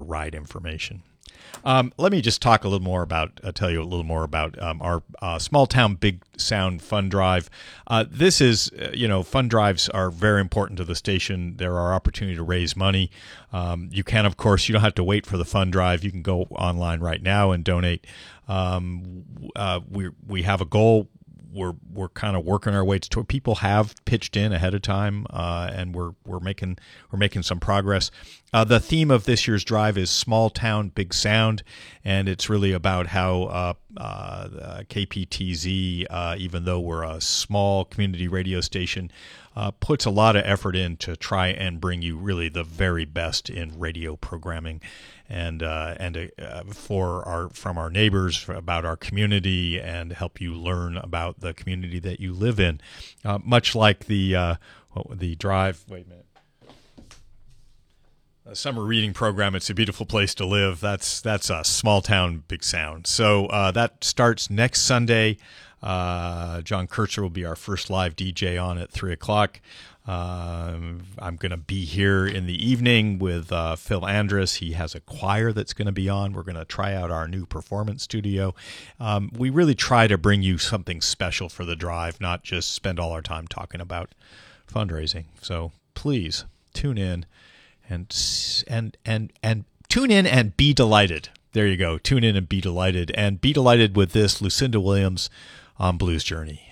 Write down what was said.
ride information. Let me just talk a little more about, tell you a little more about our Small Town Big Sound Fund Drive. This is, fund drives are very important to the station. There are opportunity to raise money. You can, of course, you don't have to wait for the fund drive. You can go online right now and donate. We have a goal. We're kind of working our way to. People have pitched in ahead of time, and we're making some progress. The theme of this year's drive is Small Town Big Sound, and it's really about how KPTZ, even though we're a small community radio station, puts a lot of effort in to try and bring you really the very best in radio programming, and from our neighbors about our community, and help you learn about the community that you live in. Much like the drive. Wait a minute. A summer reading program. It's a beautiful place to live. That's a Small Town Big Sound. So that starts next Sunday. John Kircher will be our first live DJ on at 3:00. I'm going to be here in the evening with Phil Andrus. He has a choir that's going to be on. We're going to try out our new performance studio. We really try to bring you something special for the drive, not just spend all our time talking about fundraising. So please tune in and tune in and be delighted. There you go. Tune in and be delighted. And be delighted with this Lucinda Williams on Blues Journey.